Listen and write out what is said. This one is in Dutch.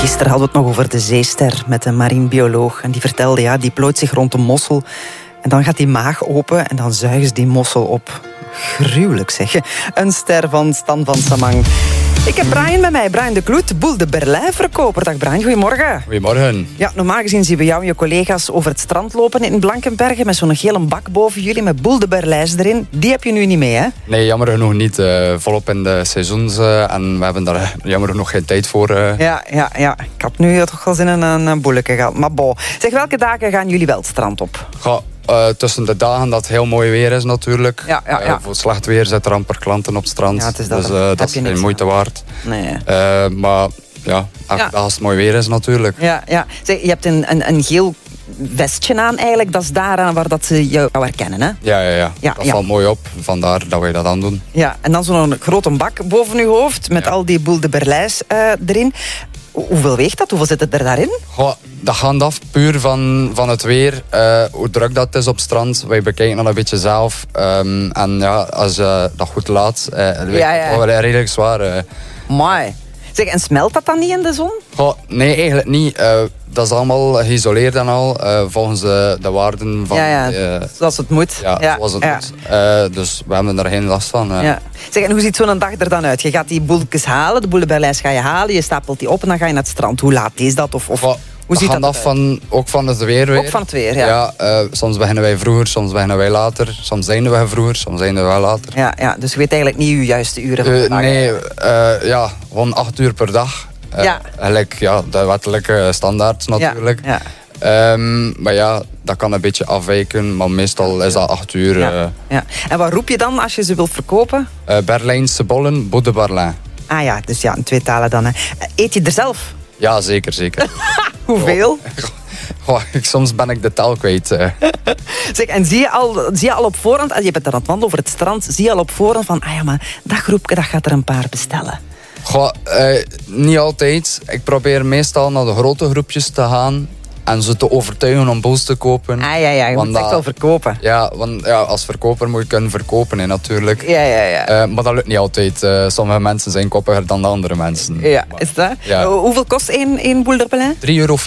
Gisteren hadden we het nog over de zeester met een marinebioloog. En die vertelde, die plooit zich rond de mossel. En dan gaat die maag open en dan zuigen ze die mossel op. Gruwelijk zeg. Een ster van Stan van Samang. Ik heb Brian bij mij, Brian de Kloet, Boule de Berlijn verkoper. Dag Brian, goedemorgen. Goedemorgen. Ja, normaal gezien zien we jou en je collega's over het strand lopen in Blankenbergen met zo'n gele bak boven jullie met Boule de Berlijs erin. Die heb je nu niet mee, hè? Nee, jammer genoeg niet. Volop in de seizoens en we hebben daar jammer genoeg geen tijd voor. Ja. Ik had nu toch wel zin in een boeleke gehad. Maar bon. Zeg, welke dagen gaan jullie wel het strand op? Tussen de dagen dat het heel mooi weer is natuurlijk. Ja. Voor slecht weer zitten er amper klanten op het strand. Ja, het is dat, dus dat is geen moeite waard. Nee. Maar ja, elke dag als het mooi weer is natuurlijk. Ja. Zeg, je hebt een geel vestje aan eigenlijk. Dat is daaraan waar dat ze jou herkennen, hè? Ja. Dat valt mooi op. Vandaar dat wij dat aan doen. Ja, en dan zo'n grote bak boven uw hoofd met al die Boule de Berlijs erin. Hoeveel weegt dat? Hoeveel zit het er daarin? Dat gaat af puur van het weer. Hoe druk dat is op het strand. Wij bekijken dat een beetje zelf. En ja, als je dat goed laat, weegt het wel redelijk zwaar. Mooi. Zeg, en smelt dat dan niet in de zon? Nee, eigenlijk niet. Dat is allemaal geïsoleerd en al, volgens de waarden van... zoals het moet. Ja, zoals het moet. Dus we hebben er geen last van. Ja. Zeg, en hoe ziet zo'n dag er dan uit? Je gaat die boeltjes halen, de Boule de Berlijs ga je halen, je stapelt die op en dan ga je naar het strand. Hoe laat is dat? Hoe ziet dat af ook van het weer. Ook van het weer, ja. Soms beginnen wij vroeger, soms beginnen wij later. Soms zijn we vroeger, soms zijn we wel later. Ja, dus je weet eigenlijk niet je juiste uren van de dag. Nee, gewoon 8 uur per dag. De wettelijke standaard natuurlijk. Maar ja, dat kan een beetje afwijken, maar meestal is dat 8 uur. En wat roep je dan als je ze wilt verkopen? Berlijnse bollen, Boule de Berlijn. Ah ja, dus in 2 talen dan. Hè. Eet je er zelf? Ja, zeker. Hoeveel? Soms ben ik de tel kwijt. Zeg, en zie je al op voorhand, als je bent aan het wandelen over het strand, zie je al op voorhand van, maar dat groepje dat gaat er een paar bestellen? Niet altijd. Ik probeer meestal naar de grote groepjes te gaan en ze te overtuigen om bools te kopen. Je moet echt wel verkopen. Ja, want als verkoper moet je kunnen verkopen, natuurlijk. Maar dat lukt niet altijd. Sommige mensen zijn koppiger dan de andere mensen. Ja, is dat? Ja. Hoeveel kost één Boule de Berlijn? €3,50.